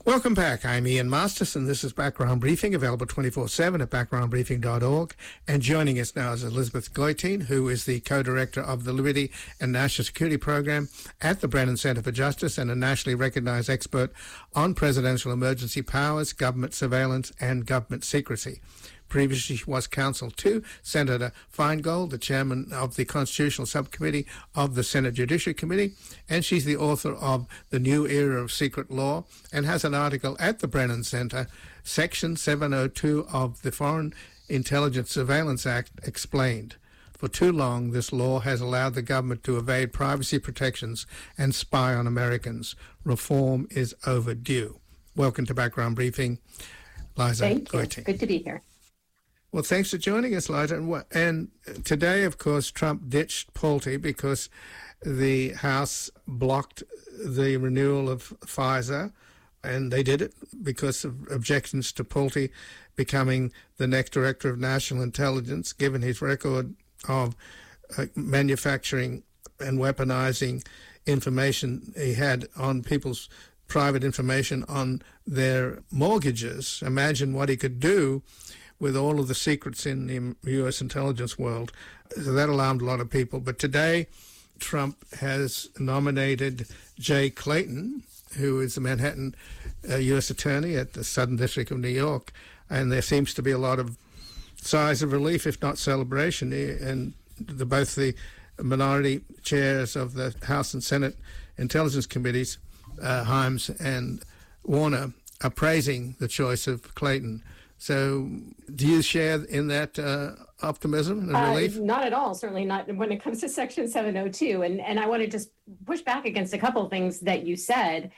Welcome back. I'm Ian Masterson. This is Background Briefing, available 24/7 at backgroundbriefing.org. And joining us now is Elizabeth Goitein, who is the co-director of the Liberty and National Security Program at the Brennan Center for Justice and a nationally recognized expert on presidential emergency powers, government surveillance, and government secrecy. Previously, she was counsel to Senator Feingold, the chairman of the Constitutional Subcommittee of the Senate Judiciary Committee, and she's the author of The New Era of Secret Law and has an article at the Brennan Center, Section 702 of the Foreign Intelligence Surveillance Act Explained. For too long, this law has allowed the government to evade privacy protections and spy on Americans. Reform is overdue. Welcome to Background Briefing, Liza Goitein. Thank you. Good to be here. Well, thanks for joining us, Liza. And today, of course, Trump ditched Pulte because the House blocked the renewal of FISA, and they did it because of objections to Pulte becoming the next Director of National Intelligence, given his record of manufacturing and weaponizing information he had on people's private information on their mortgages. Imagine what he could do with all of the secrets in the U.S. intelligence world. So that alarmed a lot of people. But today, Trump has nominated Jay Clayton, who is the Manhattan U.S. attorney at the Southern District of New York. And there seems to be a lot of sighs of relief, if not celebration. And both the minority chairs of the House and Senate Intelligence Committees, Himes and Warner, are praising the choice of Clayton. So do you share in that optimism and relief? Not at all, certainly not when it comes to Section 702. And I want to just push back against a couple of things that you said.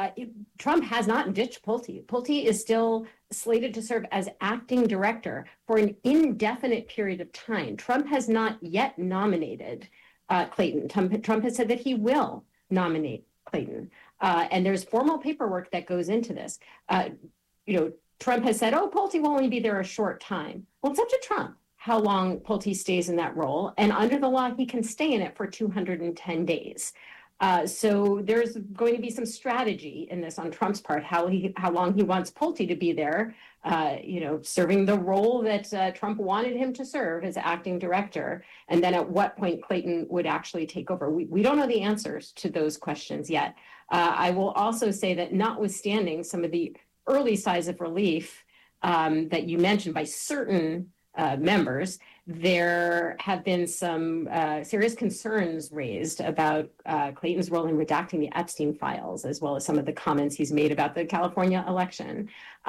Trump has not ditched Pulte. Pulte is still slated to serve as acting director for an indefinite period of time. Trump has not yet nominated Clayton. Trump has said that he will nominate Clayton. And there's formal paperwork that goes into this. Trump has said, Pulte will only be there a short time. Well, it's up to Trump how long Pulte stays in that role. And under the law, he can stay in it for 210 days. So there's going to be some strategy in this on Trump's part, how long he wants Pulte to be there, serving the role that Trump wanted him to serve as acting director. And then at what point Clayton would actually take over. We don't know the answers to those questions yet. I will also say that notwithstanding some of the early signs of relief that you mentioned by certain members, there have been some serious concerns raised about Clayton's role in redacting the Epstein files, as well as some of the comments he's made about the California election.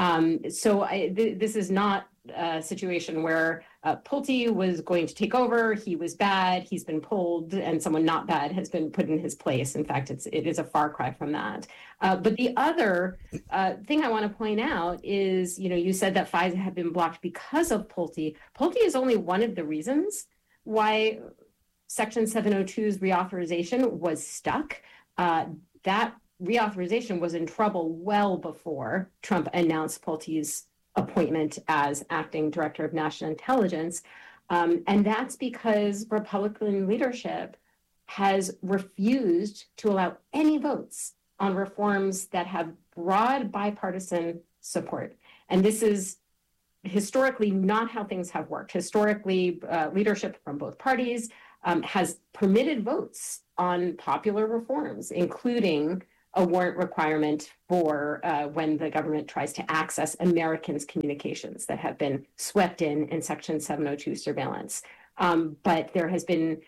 This is not a situation where Pulte was going to take over. He was bad. He's been pulled, and someone not bad has been put in his place. In fact, it is a far cry from that. But the other thing I want to point out is, you said that FISA had been blocked because of Pulte. Pulte is only one of the reasons why Section 702's reauthorization was stuck. That reauthorization was in trouble well before Trump announced Pulte's appointment as acting director of national intelligence. And that's because Republican leadership has refused to allow any votes on reforms that have broad bipartisan support. And this is historically not how things have worked. Historically, leadership from both parties has permitted votes on popular reforms, including a warrant requirement for when the government tries to access Americans' communications that have been swept in Section 702 surveillance. But there have been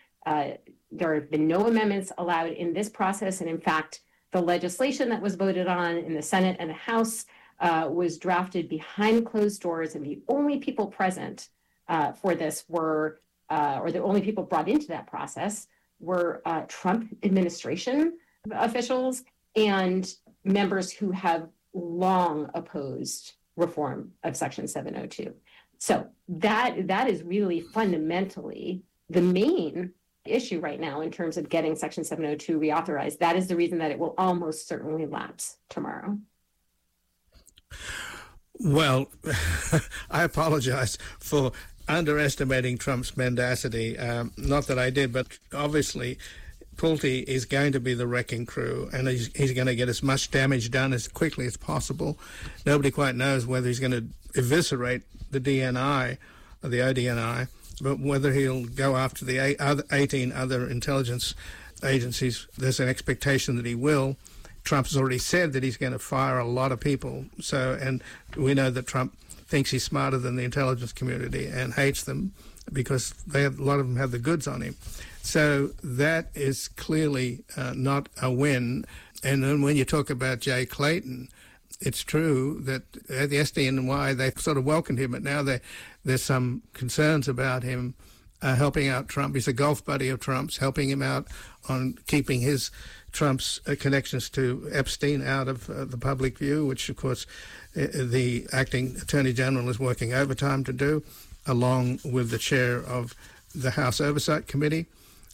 no amendments allowed in this process. And in fact, the legislation that was voted on in the Senate and the House was drafted behind closed doors. And the only people present for this were, or the only people brought into that process were Trump administration officials and members who have long opposed reform of Section 702. So that is really fundamentally the main issue right now in terms of getting Section 702 reauthorized. That is the reason that it will almost certainly lapse tomorrow. Well, I apologize for underestimating Trump's mendacity. Not that I did, but obviously Pulte is going to be the wrecking crew, and he's going to get as much damage done as quickly as possible. Nobody quite knows whether he's going to eviscerate the DNI or the ODNI, but whether he'll go after the 18 other intelligence agencies, there's an expectation that he will. Trump has already said that he's going to fire a lot of people. And we know that Trump thinks he's smarter than the intelligence community and hates them because a lot of them have the goods on him. So that is clearly not a win. And then when you talk about Jay Clayton, it's true that at the SDNY they sort of welcomed him, but now there's some concerns about him helping out Trump. He's a golf buddy of Trump's, helping him out on keeping Trump's connections to Epstein out of the public view, which, of course, the acting Attorney General is working overtime to do, along with the chair of the House Oversight Committee.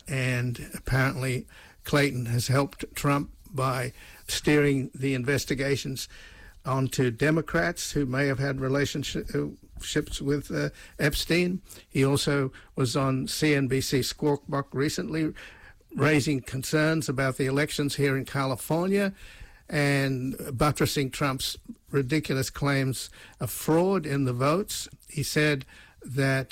And apparently Clayton has helped Trump by steering the investigations onto Democrats who may have had relationships with Epstein. He also was on CNBC Squawk Box recently, raising concerns about the elections here in California and buttressing Trump's ridiculous claims of fraud in the votes. He said that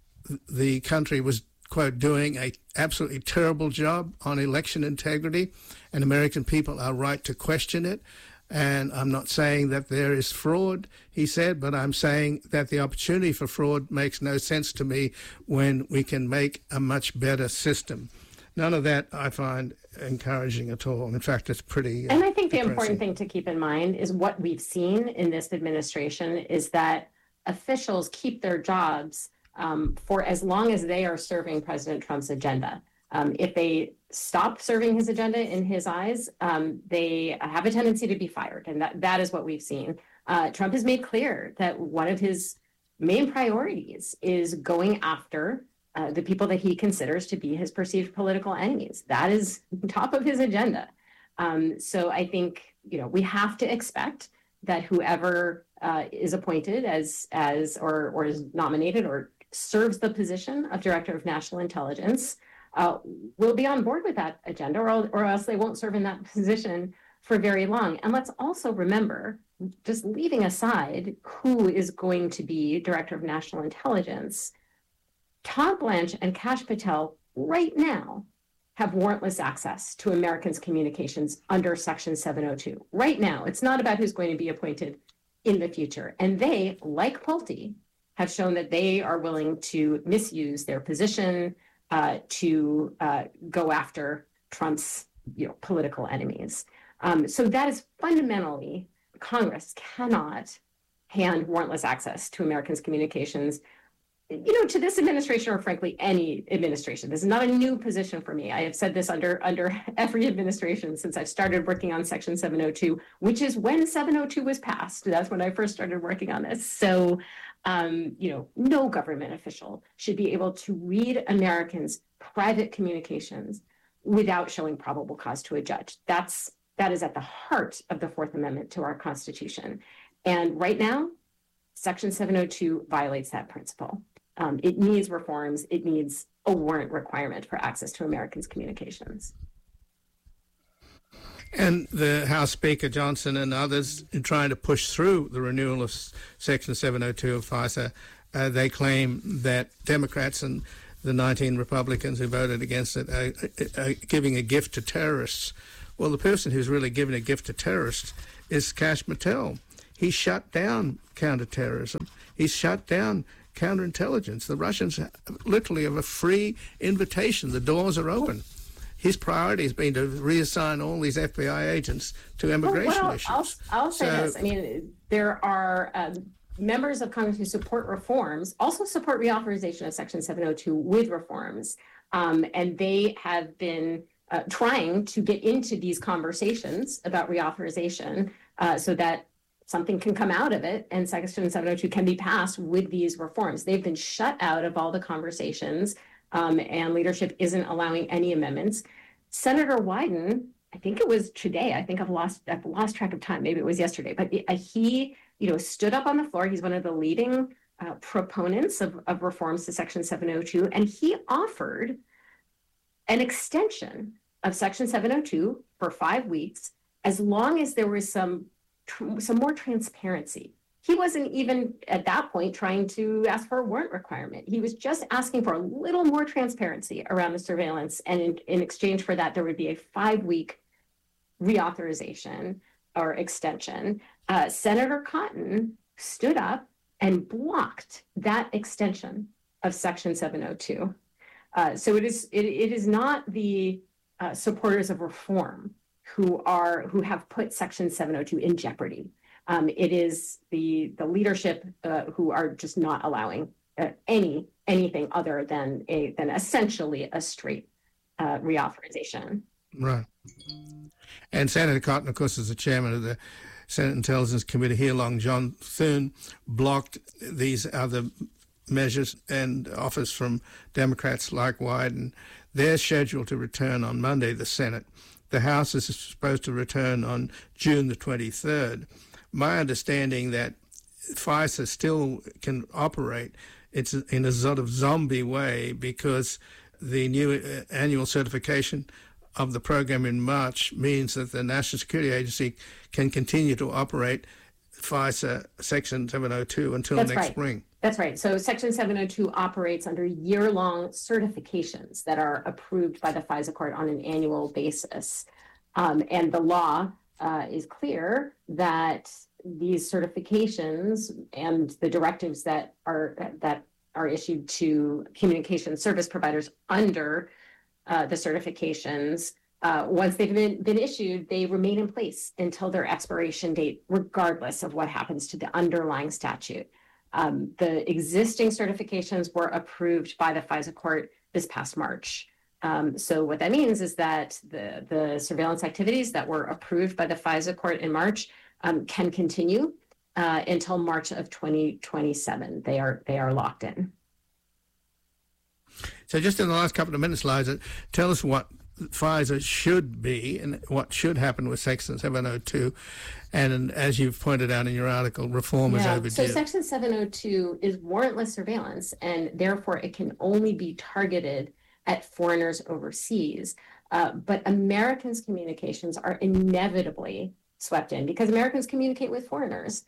the country was, quote, doing an absolutely terrible job on election integrity, and American people are right to question it. And I'm not saying that there is fraud, he said, but I'm saying that the opportunity for fraud makes no sense to me when we can make a much better system. None of that I find encouraging at all. In fact, it's pretty And I think the depressing. important thing to keep in mind is what we've seen in this administration is that officials keep their jobs for as long as they are serving President Trump's agenda. If they stop serving his agenda in his eyes, they have a tendency to be fired. And that is what we've seen. Trump has made clear that one of his main priorities is going after the people that he considers to be his perceived political enemies. That is top of his agenda. So I think, we have to expect that whoever is appointed as or is nominated or serves the position of Director of National Intelligence will be on board with that agenda, or else they won't serve in that position for very long. And let's also remember, just leaving aside who is going to be Director of National Intelligence, Todd Blanche and Kash Patel right now have warrantless access to Americans' communications under Section 702. Right now, it's not about who's going to be appointed in the future. And they, like Pulte, have shown that they are willing to misuse their position to go after Trump's political enemies. So that is fundamentally, Congress cannot hand warrantless access to Americans' communications, to this administration, or frankly, any administration. This is not a new position for me. I have said this under every administration since I've started working on Section 702, which is when 702 was passed. That's when I first started working on this. So, no government official should be able to read Americans' private communications without showing probable cause to a judge. That is at the heart of the Fourth Amendment to our Constitution. And right now, Section 702 violates that principle. It needs reforms. It needs a warrant requirement for access to Americans' communications. And the House Speaker Johnson and others, in trying to push through the renewal of Section 702 of FISA, they claim that Democrats and the 19 Republicans who voted against it are giving a gift to terrorists. Well, the person who's really giving a gift to terrorists is Kash Patel. He shut down counterterrorism. He shut down counterintelligence. The Russians literally have a free invitation. The doors are open. His priority has been to reassign all these FBI agents to immigration issues. I'll say this. I mean, there are members of Congress who support reforms, also support reauthorization of Section 702 with reforms. And they have been trying to get into these conversations about reauthorization so that something can come out of it and Section 702 can be passed with these reforms. They've been shut out of all the conversations and leadership isn't allowing any amendments. Senator Wyden, I think it was today, I've lost track of time, maybe it was yesterday, but he stood up on the floor. He's one of the leading proponents of reforms to Section 702, and he offered an extension of Section 702 for 5 weeks, as long as there was some more transparency. He wasn't even at that point trying to ask for a warrant requirement. He was just asking for a little more transparency around the surveillance. And in exchange for that, there would be a 5-week reauthorization or extension. Senator Cotton stood up and blocked that extension of Section 702. So it is not the supporters of reform who have put Section 702 in jeopardy. It is the leadership who are just not allowing anything other than essentially a straight reauthorization. Right. And Senator Cotton, of course, is the chairman of the Senate Intelligence Committee here. Long John Thune blocked these other measures, and offers from Democrats like Wyden. They're scheduled to return on Monday, the Senate. The House is supposed to return on June the 23rd. My understanding that FISA still can operate, it's in a sort of zombie way, because the new annual certification of the program in March means that the National Security Agency can continue to operate FISA Section 702 until next spring. That's right. So Section 702 operates under year-long certifications that are approved by the FISA court on an annual basis. And the law is clear that these certifications and the directives that are issued to communication service providers under the certifications, once they've been issued, they remain in place until their expiration date, regardless of what happens to the underlying statute. The existing certifications were approved by the FISA court this past March. So what that means is that the surveillance activities that were approved by the FISA court in March can continue until March of 2027. They are locked in. So just in the last couple of minutes, Liza, tell us what FISA should be and what should happen with Section 702. And as you've pointed out in your article, reform is overdue. So Section 702 is warrantless surveillance, and therefore it can only be targeted at foreigners overseas. But Americans' communications are inevitably swept in because Americans communicate with foreigners.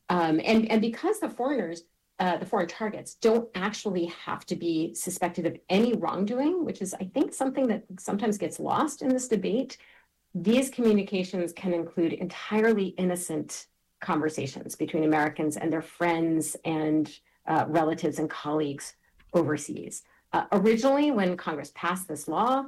And because the foreign targets don't actually have to be suspected of any wrongdoing, which is, I think, something that sometimes gets lost in this debate, these communications can include entirely innocent conversations between Americans and their friends and relatives and colleagues overseas. Originally, when Congress passed this law,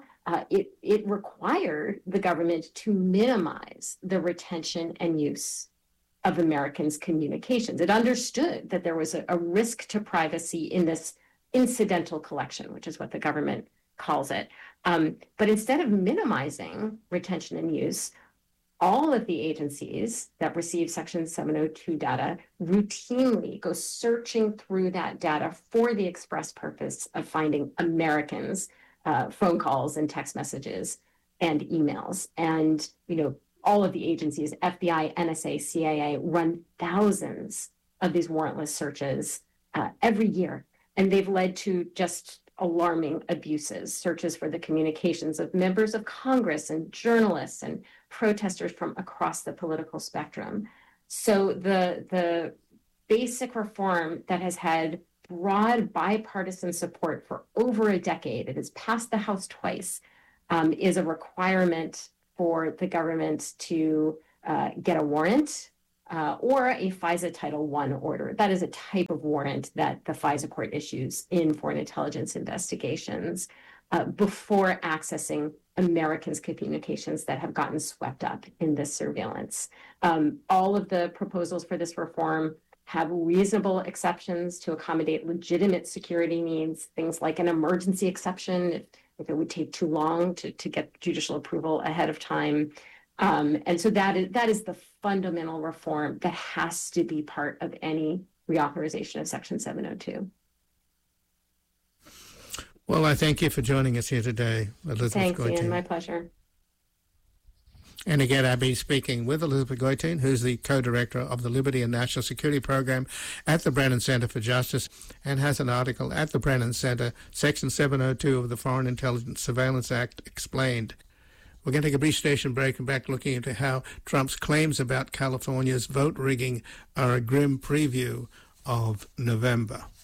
it required the government to minimize the retention and use of Americans' communications. It understood that there was a risk to privacy in this incidental collection, which is what the government calls it. But instead of minimizing retention and use, all of the agencies that receive Section 702 data routinely go searching through that data for the express purpose of finding Americans' phone calls and text messages and emails. And, all of the agencies, FBI, NSA, CIA, run thousands of these warrantless searches every year. And they've led to just alarming abuses, searches for the communications of members of Congress and journalists and protesters from across the political spectrum. So the basic reform that has had broad bipartisan support for over a decade, it has passed the House twice, is a requirement for the government to get a warrant or a FISA Title I order. That is a type of warrant that the FISA court issues in foreign intelligence investigations before accessing Americans' communications that have gotten swept up in this surveillance. All of the proposals for this reform have reasonable exceptions to accommodate legitimate security needs, things like an emergency exception if it would take too long to get judicial approval ahead of time. And so that is the fundamental reform that has to be part of any reauthorization of Section 702. Well, I thank you for joining us here today, Elizabeth Thanks, Goitein. Ian. My pleasure. And again, I've been speaking with Elizabeth Goitein, who's the co-director of the Liberty and National Security Program at the Brennan Center for Justice, and has an article at the Brennan Center, Section 702 of the Foreign Intelligence Surveillance Act Explained. We're going to take a brief station break and back looking into how Trump's claims about California's vote rigging are a grim preview of November.